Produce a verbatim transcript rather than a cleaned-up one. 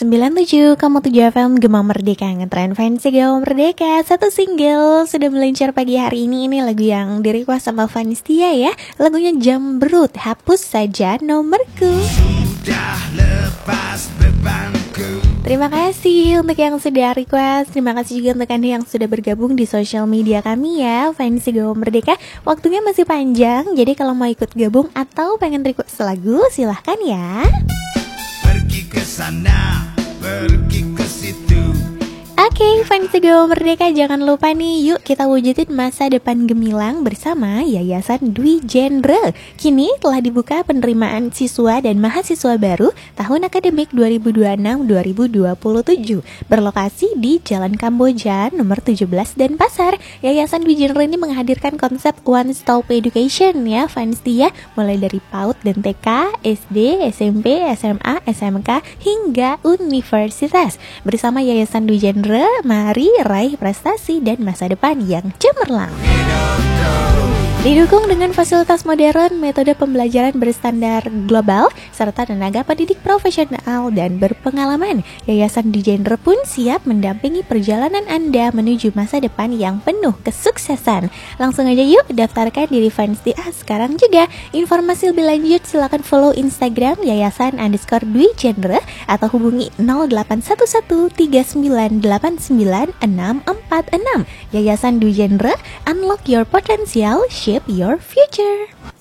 sembilan puluh tujuh koma tujuh F M Gema Merdeka, ngetren fans Gema Merdeka. Satu single sudah meluncur pagi hari ini. Ini lagu yang di-request sama fans Tia ya. Lagunya Jambrut, Hapus Saja Nomorku. Sudah lepas bebanku. Terima kasih untuk yang sudah request. Terima kasih juga untuk Anda yang sudah bergabung di sosial media kami ya, fans Gema Merdeka. Waktunya masih panjang, jadi kalau mau ikut gabung atau pengen request lagu, silahkan ya. Pergi ke sana, pergi ke situ. Oke, okay, fans Gema Merdeka, jangan lupa nih, yuk kita wujudin masa depan gemilang bersama Yayasan Dwi Genre. Kini telah dibuka penerimaan siswa dan mahasiswa baru tahun akademik dua ribu dua puluh enam dua ribu dua puluh tujuh. Berlokasi di Jalan Kamboja nomor tujuh belas Denpasar. Yayasan Dwi Genre ini menghadirkan konsep one stop education ya, fans dia, mulai dari PAUD dan T K, S D, S M P, S M A, S M K hingga universitas. Bersama Yayasan Dwi Genre, mari raih prestasi dan masa depan yang cemerlang. Didukung dengan fasilitas modern, metode pembelajaran berstandar global, serta tenaga pendidik profesional dan berpengalaman, Yayasan Dwi Genre pun siap mendampingi perjalanan Anda menuju masa depan yang penuh kesuksesan. Langsung aja yuk daftarkan diri fans D A sekarang juga. Informasi lebih lanjut silakan follow Instagram Yayasan underscore Dwi Genre atau hubungi nol delapan satu satu tiga sembilan delapan sembilan enam empat enam. Yayasan Dwi Genre, unlock your potential, shape your future.